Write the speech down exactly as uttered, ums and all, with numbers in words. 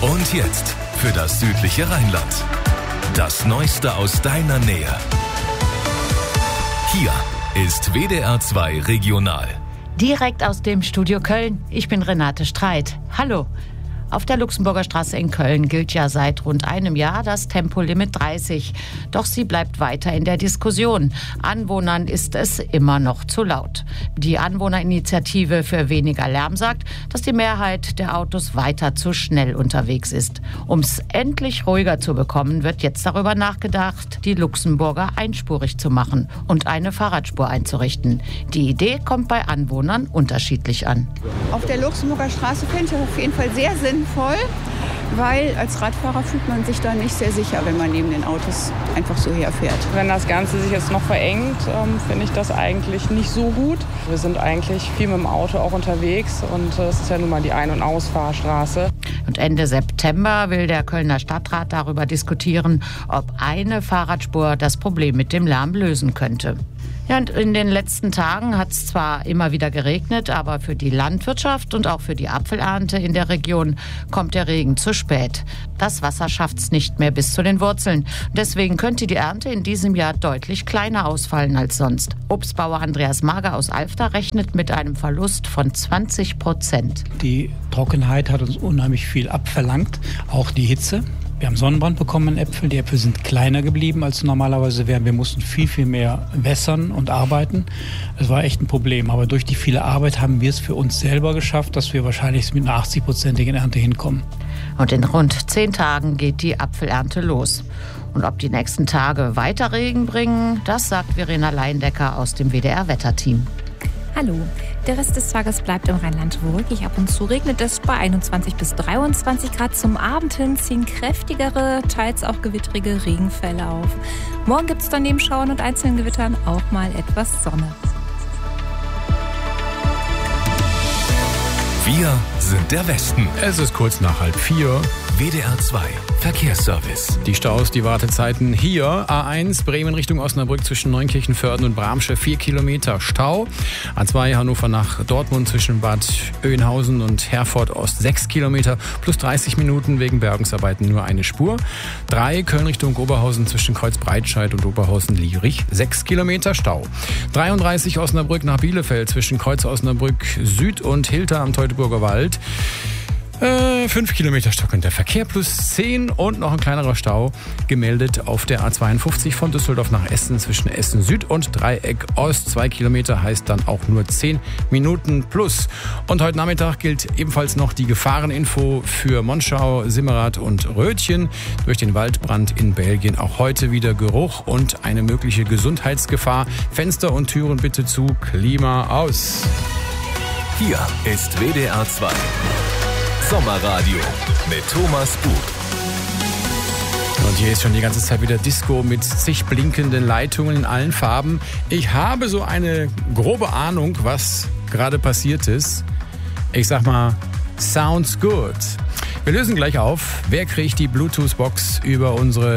Und jetzt für das südliche Rheinland. Das Neueste aus deiner Nähe. Hier ist W D R zwei Regional. Direkt aus dem Studio Köln. Ich bin Renate Streit. Hallo. Auf der Luxemburger Straße in Köln gilt ja seit rund einem Jahr das Tempolimit dreißig. Doch sie bleibt weiter in der Diskussion. Anwohnern ist es immer noch zu laut. Die Anwohnerinitiative für weniger Lärm sagt, dass die Mehrheit der Autos weiter zu schnell unterwegs ist. Um es endlich ruhiger zu bekommen, wird jetzt darüber nachgedacht, die Luxemburger einspurig zu machen und eine Fahrradspur einzurichten. Die Idee kommt bei Anwohnern unterschiedlich an. Auf der Luxemburger Straße finde ich das auf jeden Fall sehr sinnvoll. Voll, weil als Radfahrer fühlt man sich da nicht sehr sicher, wenn man neben den Autos einfach so herfährt. Wenn das Ganze sich jetzt noch verengt, ähm, finde ich das eigentlich nicht so gut. Wir sind eigentlich viel mit dem Auto auch unterwegs und es ist ja nun mal die Ein- und Ausfahrstraße. Und Ende September will der Kölner Stadtrat darüber diskutieren, ob eine Fahrradspur das Problem mit dem Lärm lösen könnte. Ja, und in den letzten Tagen hat es zwar immer wieder geregnet, aber für die Landwirtschaft und auch für die Apfelernte in der Region kommt der Regen zu spät. Das Wasser schafft es nicht mehr bis zu den Wurzeln. Deswegen könnte die Ernte in diesem Jahr deutlich kleiner ausfallen als sonst. Obstbauer Andreas Mager aus Alfter rechnet mit einem Verlust von zwanzig Prozent. Die Trockenheit hat uns unheimlich viel abverlangt, auch die Hitze. Wir haben Sonnenbrand bekommen in Äpfeln. Die Äpfel sind kleiner geblieben, als sie normalerweise wären. Wir mussten viel, viel mehr wässern und arbeiten. Das war echt ein Problem. Aber durch die viele Arbeit haben wir es für uns selber geschafft, dass wir wahrscheinlich mit einer achtzig-prozentigen Ernte hinkommen. Und in rund zehn Tagen geht die Apfelernte los. Und ob die nächsten Tage weiter Regen bringen, das sagt Verena Leindecker aus dem W D R-Wetterteam. Hallo. Der Rest des Tages bleibt im Rheinland wolkig. Ab und zu regnet es bei einundzwanzig bis dreiundzwanzig Grad. Zum Abend hin ziehen kräftigere, teils auch gewittrige Regenfälle auf. Morgen gibt es dann neben Schauern und einzelnen Gewittern auch mal etwas Sonne. Wir sind der Westen. Es ist kurz nach halb vier. W D R zwei Verkehrsservice. Die Staus, die Wartezeiten hier. A eins Bremen Richtung Osnabrück zwischen Neunkirchen-Vörden und Bramsche vier Kilometer Stau. A zwei Hannover nach Dortmund zwischen Bad Oeynhausen und Herford Ost sechs Kilometer plus dreißig Minuten wegen Bergungsarbeiten nur eine Spur. drei Köln Richtung Oberhausen zwischen Kreuz-Breitscheid und Oberhausen-Liebrich sechs Kilometer Stau. dreiunddreißig Osnabrück nach Bielefeld zwischen Kreuz Osnabrück Süd und Hilter am Teutoburger Wald. Äh, fünf Kilometer stockender Verkehr plus zehn und noch ein kleinerer Stau gemeldet auf der A zweiundfünfzig von Düsseldorf nach Essen zwischen Essen Süd und Dreieck Ost. Zwei Kilometer heißt dann auch nur zehn Minuten plus. Und heute Nachmittag gilt ebenfalls noch die Gefahreninfo für Monschau, Simmerath und Rötchen. Durch den Waldbrand in Belgien auch heute wieder Geruch und eine mögliche Gesundheitsgefahr. Fenster und Türen bitte zu, Klima aus. Hier ist W D R zwei. Sommerradio mit Thomas Bug. Und hier ist schon die ganze Zeit wieder Disco mit zig blinkenden Leitungen in allen Farben. Ich habe so eine grobe Ahnung, was gerade passiert ist. Ich sag mal, sounds good. Wir lösen gleich auf, wer kriegt die Bluetooth-Box über unsere